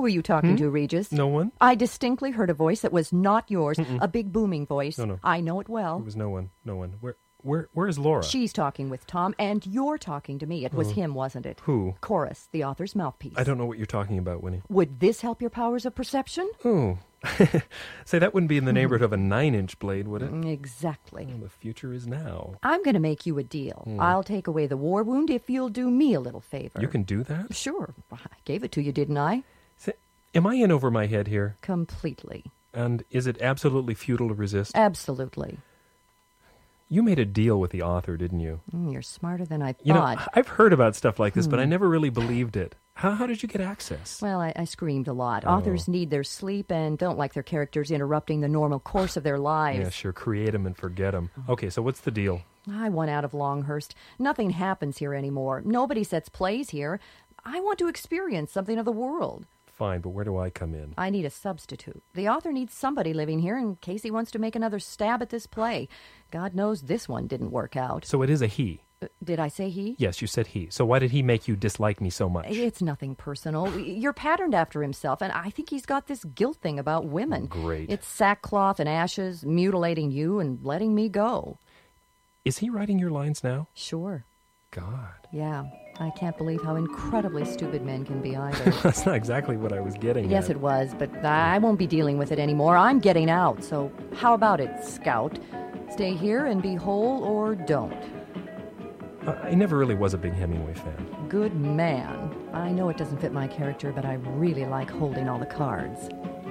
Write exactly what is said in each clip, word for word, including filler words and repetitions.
Who are you talking Hmm? to, Regis? No one. I distinctly heard a voice that was not yours, Mm-mm. a big booming voice. No, no. I know it well. It was no one. No one. Where? Where? Where is Laura? She's talking with Tom, and you're talking to me. It was Oh. him, wasn't it? Who? Chorus, the author's mouthpiece. I don't know what you're talking about, Winnie. Would this help your powers of perception? Oh. Say, that wouldn't be in the neighborhood of a nine-inch blade, would it? Exactly. Well, the future is now. I'm going to make you a deal. Hmm. I'll take away the war wound if you'll do me a little favor. You can do that? Sure. I gave it to you, didn't I? Say, am I in over my head here? Completely. And is it absolutely futile to resist? Absolutely. You made a deal with the author, didn't you? Mm, you're smarter than I thought. You know, I've heard about stuff like this, but I Hmm. never really believed it. How, how did you get access? Well, I, I screamed a lot. Oh. Authors need their sleep and don't like their characters interrupting the normal course of their lives. Yeah, sure. Create them and forget them. Okay, so what's the deal? I want out of Longhurst. Nothing happens here anymore. Nobody sets plays here. I want to experience something of the world. Fine, but where do I come in? I need a substitute. The author needs somebody living here in case he wants to make another stab at this play. God knows this one didn't work out. So it is a he. Uh, did I say he? Yes, you said he. So why did he make you dislike me so much? It's nothing personal. You're patterned after himself, and I think he's got this guilt thing about women. Great. It's sackcloth and ashes, mutilating you and letting me go. Is he writing your lines now? Sure. God. Yeah. I can't believe how incredibly stupid men can be either. That's not exactly what I was getting Yes, at. it was, but I won't be dealing with it anymore. I'm getting out, so how about it, Scout? Stay here and be whole or don't. I I never really was a big Hemingway fan. Good man. I know it doesn't fit my character, but I really like holding all the cards.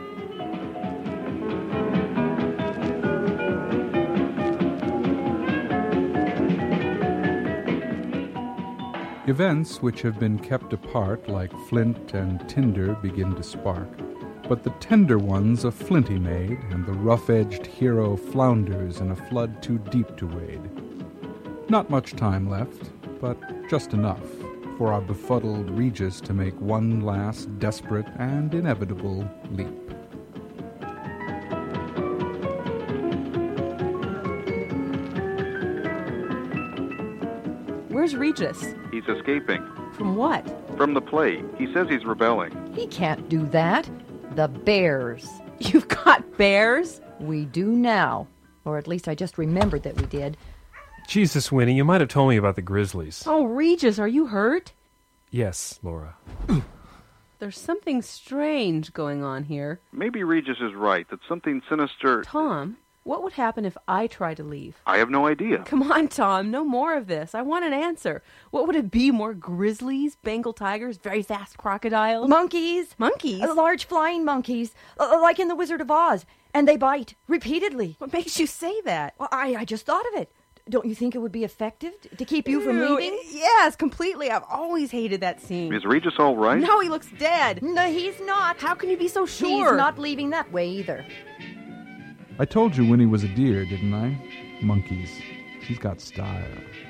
Events which have been kept apart, like flint and tinder, begin to spark. But the tender ones a flinty made, and the rough-edged hero flounders in a flood too deep to wade. Not much time left, but just enough for our befuddled Regis to make one last desperate and inevitable leap. Where's Regis? He's escaping. From what? From the play. He says he's rebelling. He can't do that. The bears. You've got bears? We do now. Or at least I just remembered that we did. Jesus, Winnie, you might have told me about the grizzlies. Oh, Regis, are you hurt? Yes, Laura. There's something strange going on here. Maybe Regis is right, that something sinister... Tom, what would happen if I try to leave? I have no idea. Come on, Tom, no more of this. I want an answer. What would it be? More grizzlies, Bengal tigers, very fast crocodiles? Monkeys. Monkeys? Uh, large flying monkeys. Uh, like in The Wizard of Oz. And they bite. Repeatedly. What makes you say that? Well, I, I just thought of it. Don't you think it would be effective to keep you from Ew, leaving? Yes, completely. I've always hated that scene. Is Regis all right? No, he looks dead. No, he's not. How can you be so sure? He's not leaving that way either. I told you Winnie was a deer, didn't I? Monkeys. She's got style.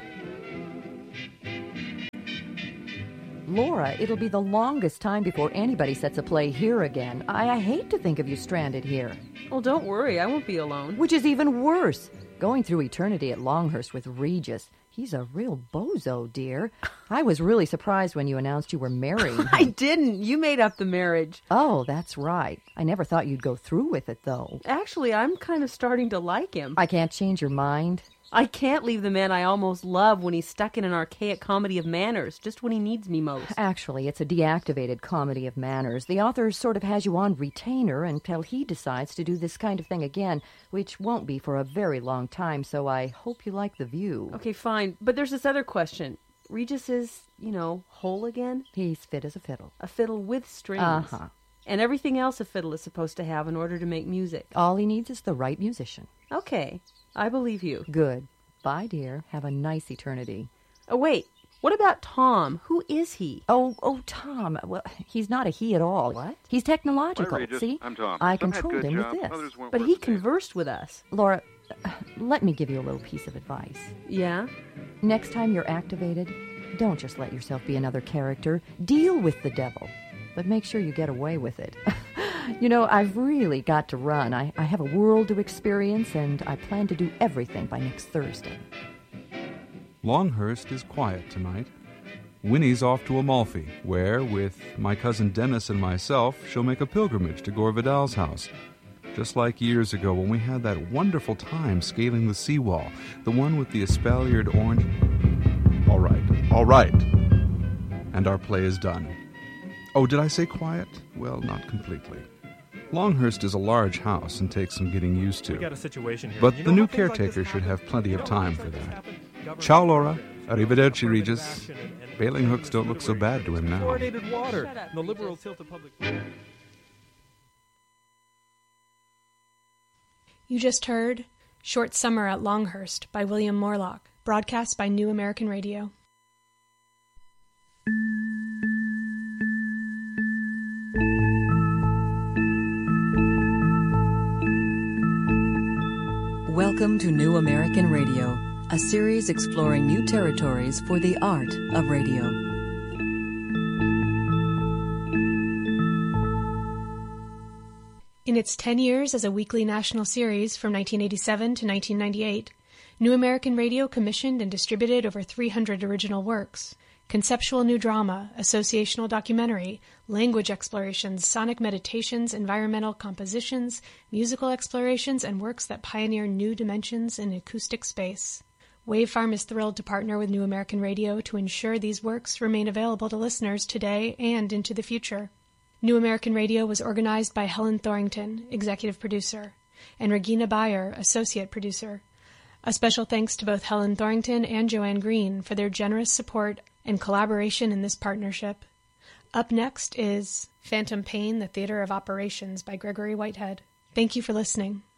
Laura, it'll be the longest time before anybody sets a play here again. I, I hate to think of you stranded here. Well, don't worry. I won't be alone. Which is even worse. Going through eternity at Longhurst with Regis. He's a real bozo, dear. I was really surprised when you announced you were married. I didn't. You made up the marriage. Oh, that's right. I never thought you'd go through with it, though. Actually, I'm kind of starting to like him. I can't change your mind. I can't leave the man I almost love when he's stuck in an archaic comedy of manners, just when he needs me most. Actually, it's a deactivated comedy of manners. The author sort of has you on retainer until he decides to do this kind of thing again, which won't be for a very long time, so I hope you like the view. Okay, fine. But there's this other question. Regis is, you know, whole again? He's fit as a fiddle. A fiddle with strings. Uh-huh. And everything else a fiddle is supposed to have in order to make music. All he needs is the right musician. Okay, I believe you. Good. Bye, dear. Have a nice eternity. Oh, wait. What about Tom? Who is he? Oh, oh, Tom. Well, he's not a he at all. What? He's technological. Hi, Regis. See? I'm Tom. I Some had controlled good him jobs, with this. others weren't But worth he the name. conversed with us. Laura, uh, let me give you a little piece of advice. Yeah? Next time you're activated, don't just let yourself be another character. Deal with the devil. But make sure you get away with it. You know, I've really got to run. I, I have a world to experience, and I plan to do everything by next Thursday. Longhurst is quiet tonight. Winnie's off to Amalfi, where, with my cousin Dennis and myself, she'll make a pilgrimage to Gore Vidal's house. Just like years ago when we had that wonderful time scaling the seawall, the one with the espaliered orange... All right, all right. And our play is done. Oh, did I say quiet? Well, not completely. Longhurst is a large house and takes some getting used to. We got a situation here. But You the know new how things like caretaker this should happen? have plenty You of know time how for things like this that. happen? Government Ciao, Laura. programs, Arrivederci, affirmative Regis. action, and- and Bailing hooks don't look so literary bad to him criticism. now. Fluoridated water. Shut up, and the liberal Regis. tilt of public... You just heard Short Summer at Longhurst by William Morlock, broadcast by New American Radio. Welcome to New American Radio, a series exploring new territories for the art of radio. In its ten years as a weekly national series from nineteen eighty-seven to nineteen ninety-eight, New American Radio commissioned and distributed over three hundred original works. Conceptual new drama, associational documentary, language explorations, sonic meditations, environmental compositions, musical explorations, and works that pioneer new dimensions in acoustic space. Wavefarm is thrilled to partner with New American Radio to ensure these works remain available to listeners today and into the future. New American Radio was organized by Helen Thorington, executive producer, and Regina Bayer, associate producer. A special thanks to both Helen Thorington and Joanne Green for their generous support and collaboration in this partnership. Up next is Phantom Pain, the Theater of Operations by Gregory Whitehead. Thank you for listening.